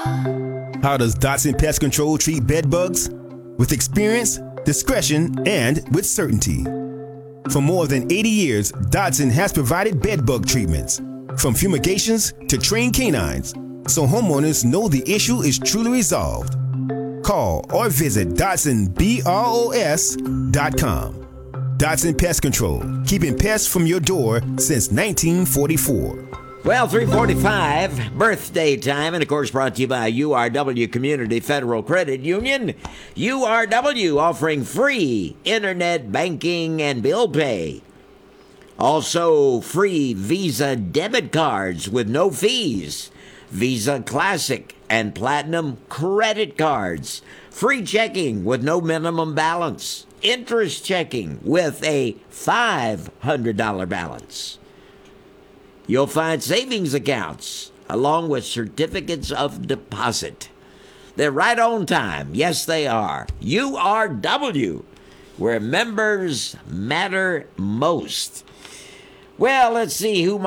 How does Dotson Pest Control treat bed bugs? With experience, discretion, and with certainty. For more than 80 years, Dotson has provided bed bug treatments, from fumigations to trained canines, so homeowners know the issue is truly resolved. Call or visit DotsonBROS.com. Dotson Pest Control, keeping pests from your door since 1944. Well, 3:45, birthday time, and of course brought to you by URW Community Federal Credit Union. URW offering free internet banking and bill pay. Also, free Visa debit cards with no fees. Visa Classic and Platinum credit cards. Free checking with no minimum balance. Interest checking with a $500 balance. You'll find savings accounts along with certificates of deposit. They're right on time. Yes, they are. URW, where members matter most. Well, let's see who